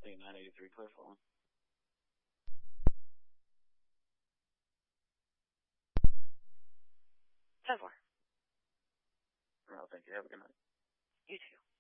Thing 983 clear for one. Ten four. Well, thank you. Have a good night. You too.